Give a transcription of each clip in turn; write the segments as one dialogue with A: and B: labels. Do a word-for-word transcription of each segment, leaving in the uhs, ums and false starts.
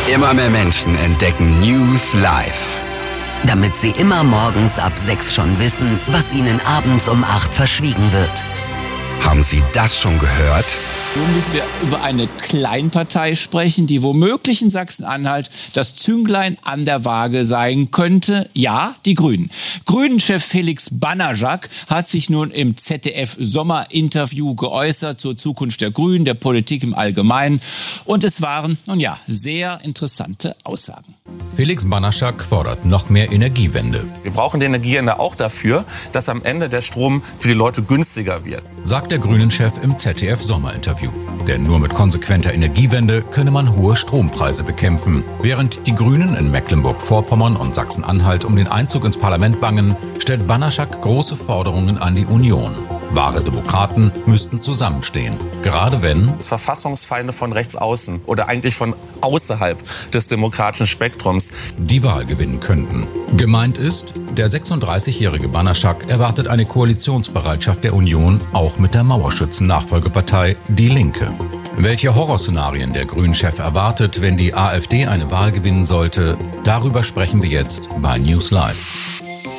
A: Immer mehr Menschen entdecken News live.
B: Damit sie immer morgens ab sechs schon wissen, was ihnen abends um acht verschwiegen wird.
A: Haben Sie das schon gehört?
C: Nun müssen wir über eine Kleinpartei sprechen, die womöglich in Sachsen-Anhalt das Zünglein an der Waage sein könnte. Ja, die Grünen. Grünen-Chef Felix Banajak hat sich nun im Z D F-Sommerinterview geäußert zur Zukunft der Grünen, der Politik im Allgemeinen. Und es waren, nun ja, sehr interessante Aussagen.
D: Felix Banajak fordert noch mehr Energiewende.
E: Wir brauchen die Energiewende auch dafür, dass am Ende der Strom für die Leute günstiger wird.
D: Sagt der Grünen-Chef im Z D F-Sommerinterview. Denn nur mit konsequenter Energiewende könne man hohe Strompreise bekämpfen. Während die Grünen in Mecklenburg-Vorpommern und Sachsen-Anhalt um den Einzug ins Parlament bangen, stellt Banajak große Forderungen an die Union. Wahre Demokraten müssten zusammenstehen. Gerade wenn
E: Verfassungsfeinde von rechts außen oder eigentlich von außerhalb des demokratischen Spektrums
D: die Wahl gewinnen könnten. Gemeint ist, der sechsunddreißigjährige Banajak erwartet eine Koalitionsbereitschaft der Union, auch mit der Mauerschützen-Nachfolgepartei Die Linke. Welche Horrorszenarien der Grünen-Chef erwartet, wenn die AfD eine Wahl gewinnen sollte, darüber sprechen wir jetzt bei News Live.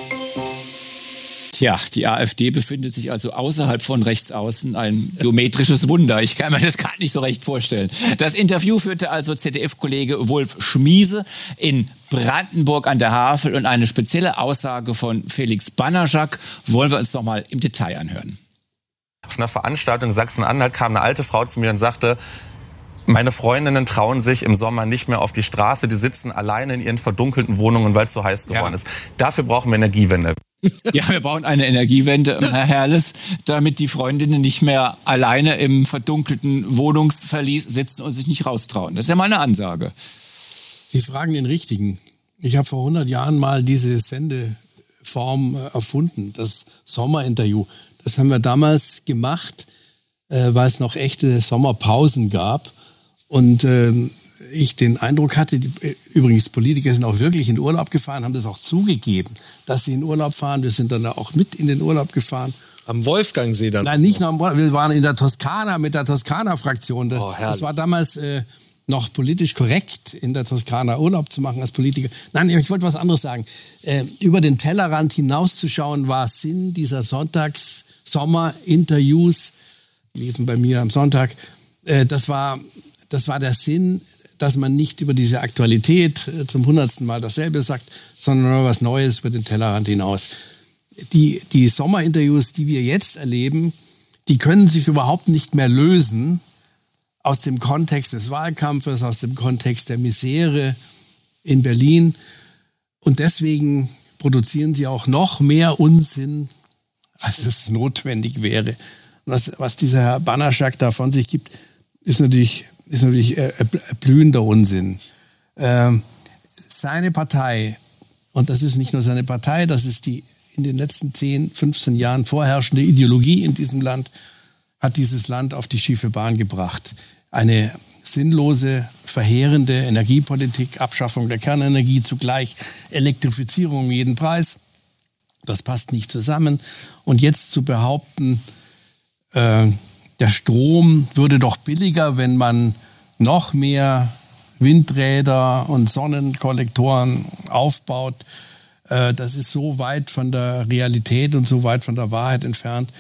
C: Tja, die AfD befindet sich also außerhalb von rechts außen, ein geometrisches Wunder. Ich kann mir das gar nicht so recht vorstellen. Das Interview führte also Z D F-Kollege Wolf Schmiese in Brandenburg an der Havel und eine spezielle Aussage von Felix Banajak wollen wir uns noch mal im Detail anhören.
E: Auf einer Veranstaltung in Sachsen-Anhalt kam eine alte Frau zu mir und sagte: Meine Freundinnen trauen sich im Sommer nicht mehr auf die Straße, die sitzen alleine in ihren verdunkelten Wohnungen, weil es so heiß geworden ja. ist. Dafür brauchen wir Energiewende.
C: Ja, wir brauchen eine Energiewende, Herr Herrles, damit die Freundinnen nicht mehr alleine im verdunkelten Wohnungsverlies sitzen und sich nicht raustrauen. Das ist ja mal eine Ansage.
F: Sie fragen den Richtigen. Ich habe vor hundert Jahren mal diese Sendeform erfunden, das Sommerinterview. Das haben wir damals gemacht, weil es noch echte Sommerpausen gab. Und ähm, ich den Eindruck hatte, die, übrigens Politiker sind auch wirklich in Urlaub gefahren, haben das auch zugegeben, dass sie in Urlaub fahren. Wir sind dann auch mit in den Urlaub gefahren.
G: Am Wolfgangsee dann?
F: Nein, nicht nur am Wolfgangsee. Wir waren in der Toskana mit der Toskana-Fraktion. Das,
G: oh,
F: das war damals äh, noch politisch korrekt, in der Toskana Urlaub zu machen als Politiker. Nein, ich wollte was anderes sagen. Äh, über den Tellerrand hinauszuschauen war Sinn dieser Sonntags-Sommer-Interviews. Die liefen bei mir am Sonntag. Äh, das war... Das war der Sinn, dass man nicht über diese Aktualität zum hundertsten Mal dasselbe sagt, sondern nur was Neues über den Tellerrand hinaus. Die, die Sommerinterviews, die wir jetzt erleben, die können sich überhaupt nicht mehr lösen aus dem Kontext des Wahlkampfes, aus dem Kontext der Misere in Berlin. Und deswegen produzieren sie auch noch mehr Unsinn, als es notwendig wäre. Und was, was dieser Herr Banajak da von sich gibt, ist natürlich... ist natürlich äh, blühender Unsinn. Ähm, seine Partei, und das ist nicht nur seine Partei, das ist die in den letzten zehn, fünfzehn Jahren vorherrschende Ideologie in diesem Land, hat dieses Land auf die schiefe Bahn gebracht. Eine sinnlose, verheerende Energiepolitik, Abschaffung der Kernenergie, zugleich Elektrifizierung um jeden Preis. Das passt nicht zusammen. Und jetzt zu behaupten, äh, der Strom würde doch billiger, wenn man noch mehr Windräder und Sonnenkollektoren aufbaut. Das ist so weit von der Realität und so weit von der Wahrheit entfernt,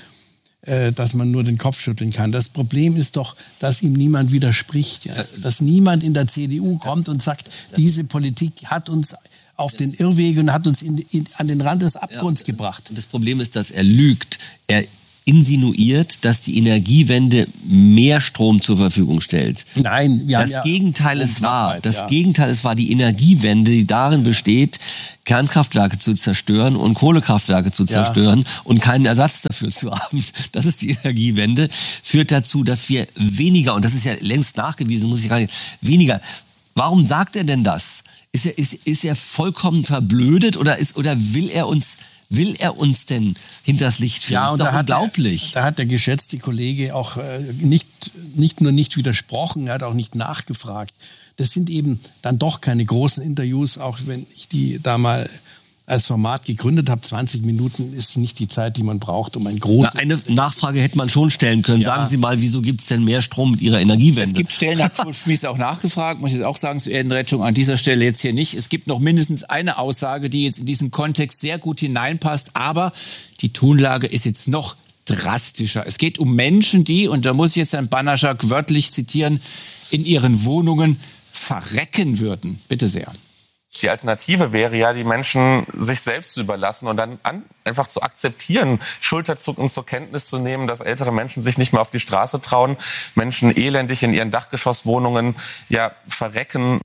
F: dass man nur den Kopf schütteln kann. Das Problem ist doch, dass ihm niemand widerspricht. Dass niemand in der C D U kommt und sagt, diese Politik hat uns auf den Irrweg und hat uns in, in, an den Rand des Abgrunds ja, gebracht.
H: Das Problem ist, dass er lügt. Er insinuiert, dass die Energiewende mehr Strom zur Verfügung stellt.
F: Nein, wir haben
H: das
F: ja
H: Gegenteil ist wahr. Das
F: ja.
H: Gegenteil ist wahr. Die Energiewende, die darin besteht, Kernkraftwerke zu zerstören und Kohlekraftwerke zu zerstören ja. und keinen Ersatz dafür zu haben. Das ist die Energiewende. Führt dazu, dass wir weniger, und das ist ja längst nachgewiesen, muss ich gar nicht, weniger. Warum sagt er denn das? Ist er, ist, ist er vollkommen verblödet oder ist, oder will er uns Will er uns denn hinters Licht führen?
F: Ja, und
H: das ist doch
F: da
H: unglaublich.
F: Hat der, da hat der geschätzte Kollege auch äh, nicht, nicht nur nicht widersprochen, er hat auch nicht nachgefragt. Das sind eben dann doch keine großen Interviews, auch wenn ich die da mal als Format gegründet habe. zwanzig Minuten ist nicht die Zeit, die man braucht, um ein großes...
H: Na, eine Nachfrage hätte man schon stellen können.
F: Ja.
H: Sagen Sie mal, wieso gibt es denn mehr Strom mit Ihrer Energiewende?
C: Es gibt Stellen, hat Wolf Schmies auch nachgefragt, muss ich jetzt auch sagen, zur Erdenrettung an dieser Stelle jetzt hier nicht. Es gibt noch mindestens eine Aussage, die jetzt in diesen Kontext sehr gut hineinpasst, aber die Tonlage ist jetzt noch drastischer. Es geht um Menschen, die, und da muss ich jetzt Herrn Banaszak wörtlich zitieren, in ihren Wohnungen verrecken würden. Bitte sehr.
E: Die Alternative wäre ja, die Menschen sich selbst zu überlassen und dann an, einfach zu akzeptieren, Schulterzucken zur Kenntnis zu nehmen, dass ältere Menschen sich nicht mehr auf die Straße trauen, Menschen elendig in ihren Dachgeschosswohnungen ja verrecken.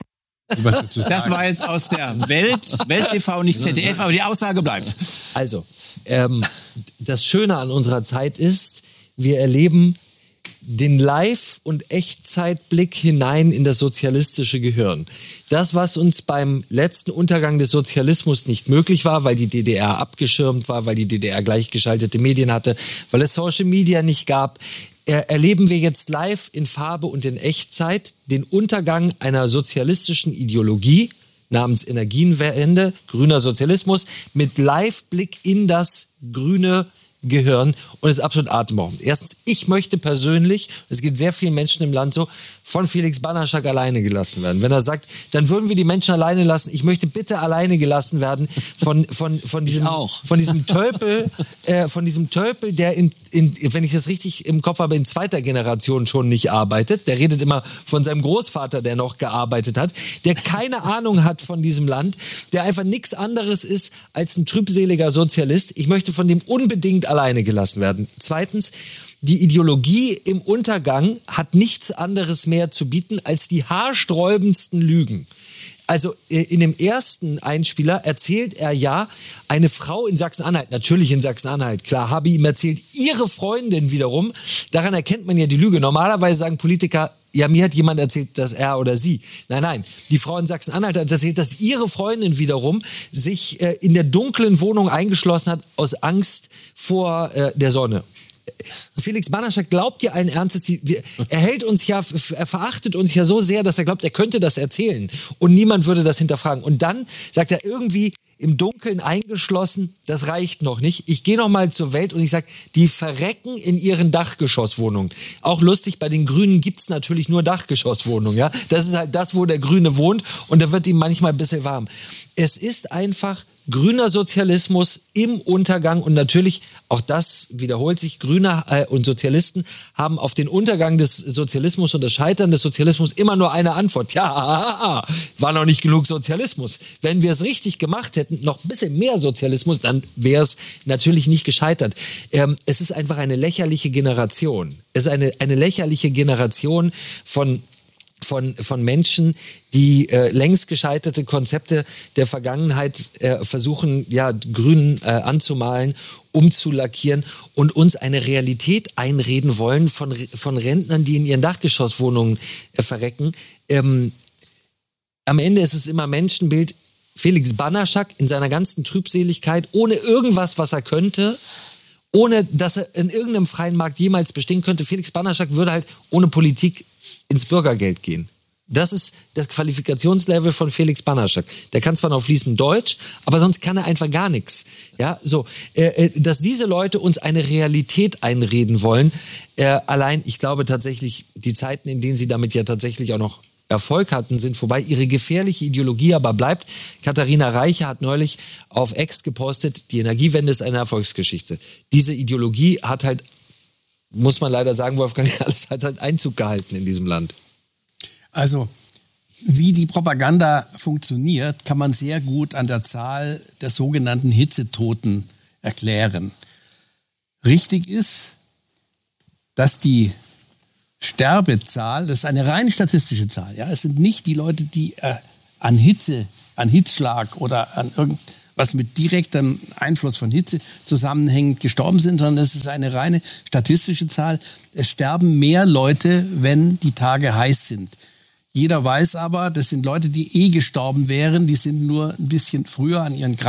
C: Das war jetzt aus der Welt, Welt T V, nicht Z D F, aber die Aussage bleibt.
G: Also, ähm, das Schöne an unserer Zeit ist, wir erleben den Live- und Echtzeitblick hinein in das sozialistische Gehirn. Das, was uns beim letzten Untergang des Sozialismus nicht möglich war, weil die D D R abgeschirmt war, weil die D D R gleichgeschaltete Medien hatte, weil es Social Media nicht gab, erleben wir jetzt live in Farbe und in Echtzeit den Untergang einer sozialistischen Ideologie namens Energiewende, grüner Sozialismus, mit Live-Blick in das grüne Gehirn, und es ist absolut atemberaubend. Erstens, ich möchte persönlich, es geht sehr vielen Menschen im Land so, von Felix Banaszak alleine gelassen werden. Wenn er sagt, dann würden wir die Menschen alleine lassen. Ich möchte bitte alleine gelassen werden von von von diesem
H: auch.
G: von diesem Tölpel, äh, von diesem Tölpel, der in, in wenn ich das richtig im Kopf habe, in zweiter Generation schon nicht arbeitet. Der redet immer von seinem Großvater, der noch gearbeitet hat, der keine Ahnung hat von diesem Land, der einfach nichts anderes ist als ein trübseliger Sozialist. Ich möchte von dem unbedingt alleine gelassen werden. Zweitens, die Ideologie im Untergang hat nichts anderes mehr zu bieten als die haarsträubendsten Lügen. Also in dem ersten Einspieler erzählt er ja, eine Frau in Sachsen-Anhalt, natürlich in Sachsen-Anhalt, klar, habe ihm erzählt, ihre Freundin wiederum, daran erkennt man ja die Lüge. Normalerweise sagen Politiker, ja, mir hat jemand erzählt, dass er oder sie. Nein, nein, die Frau in Sachsen-Anhalt hat erzählt, dass ihre Freundin wiederum sich äh, in der dunklen Wohnung eingeschlossen hat aus Angst vor äh, der Sonne. Felix Banaszak glaubt ja allen Ernstes, die, wir, er hält uns ja, er verachtet uns ja so sehr, dass er glaubt, er könnte das erzählen und niemand würde das hinterfragen. Und dann sagt er irgendwie im Dunkeln eingeschlossen, das reicht noch nicht. Ich gehe noch mal zur Welt und ich sage, die verrecken in ihren Dachgeschosswohnungen. Auch lustig, bei den Grünen gibt's natürlich nur Dachgeschosswohnungen. Ja? Das ist halt das, wo der Grüne wohnt, und da wird ihm manchmal ein bisschen warm. Es ist einfach grüner Sozialismus im Untergang, und natürlich, auch das wiederholt sich, Grüne äh, und Sozialisten haben auf den Untergang des Sozialismus und das Scheitern des Sozialismus immer nur eine Antwort. Ja, war noch nicht genug Sozialismus. Wenn wir es richtig gemacht hätten, noch ein bisschen mehr Sozialismus, dann wäre es natürlich nicht gescheitert. Ähm, es ist einfach eine lächerliche Generation. Es ist eine, eine lächerliche Generation von Von, von Menschen, die äh, längst gescheiterte Konzepte der Vergangenheit äh, versuchen, ja, grün äh, anzumalen, umzulackieren und uns eine Realität einreden wollen von, von Rentnern, die in ihren Dachgeschosswohnungen äh, verrecken. Ähm, am Ende ist es immer Menschenbild. Felix Banaszak in seiner ganzen Trübseligkeit, ohne irgendwas, was er könnte, ohne dass er in irgendeinem freien Markt jemals bestehen könnte. Felix Banaszak würde halt ohne Politik ins Bürgergeld gehen. Das ist das Qualifikationslevel von Felix Banaszak. Der kann zwar noch fließend Deutsch, aber sonst kann er einfach gar nichts. Ja, so, äh, dass diese Leute uns eine Realität einreden wollen, äh, allein, ich glaube tatsächlich, die Zeiten, in denen sie damit ja tatsächlich auch noch Erfolg hatten, sind vorbei. Ihre gefährliche Ideologie aber bleibt. Katharina Reiche hat neulich auf X gepostet, die Energiewende ist eine Erfolgsgeschichte. Diese Ideologie hat halt, muss man leider sagen, Wolfgang, alles hat halt Einzug gehalten in diesem Land.
F: Also, wie die Propaganda funktioniert, kann man sehr gut an der Zahl der sogenannten Hitzetoten erklären. Richtig ist, dass die Sterbezahl, das ist eine rein statistische Zahl, ja, es sind nicht die Leute, die äh, an Hitze, an Hitzschlag oder an irgendwas mit direktem Einfluss von Hitze zusammenhängend gestorben sind, sondern es ist eine reine statistische Zahl. Es sterben mehr Leute, wenn die Tage heiß sind. Jeder weiß aber, das sind Leute, die eh gestorben wären, die sind nur ein bisschen früher an ihren